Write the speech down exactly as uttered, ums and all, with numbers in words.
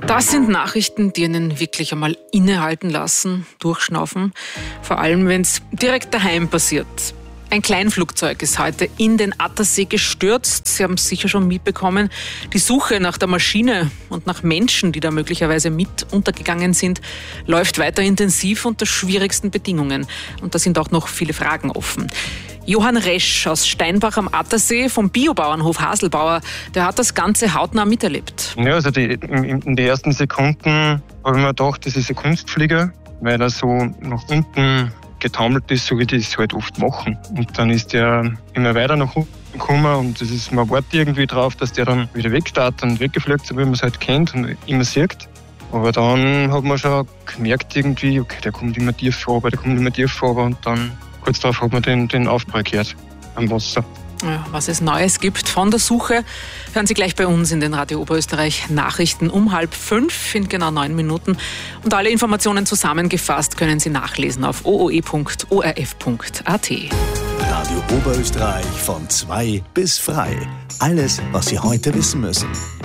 Das sind Nachrichten, die einen wirklich einmal innehalten lassen, durchschnaufen. Vor allem, wenn es direkt daheim passiert. Ein Kleinflugzeug ist heute in den Attersee gestürzt. Sie haben es sicher schon mitbekommen. Die Suche nach der Maschine und nach Menschen, die da möglicherweise mit untergegangen sind, läuft weiter intensiv unter schwierigsten Bedingungen. Und da sind auch noch viele Fragen offen. Johann Resch aus Steinbach am Attersee vom Biobauernhof Haselbauer, der hat das Ganze hautnah miterlebt. Ja, also die, in, in den ersten Sekunden habe ich mir gedacht, das ist ein Kunstflieger, weil er so nach unten getaumelt ist, so wie die es halt oft machen. Und dann ist der immer weiter nach unten gekommen und das ist, man wartet irgendwie drauf, dass der dann wieder wegstartet und weggeflogen ist, so wie man es halt kennt und immer sieht. Aber dann hat man schon gemerkt irgendwie, okay, der kommt immer tiefer runter, der kommt immer tiefer runter und dann kurz darauf hat man den, den Aufprall gehört am Wasser. Ja, was es Neues gibt von der Suche, hören Sie gleich bei uns in den Radio Oberösterreich Nachrichten um halb fünf in genau neun Minuten. Und alle Informationen zusammengefasst können Sie nachlesen auf o o e punkt o r f punkt a t. Radio Oberösterreich von zwei bis frei. Alles, was Sie heute wissen müssen.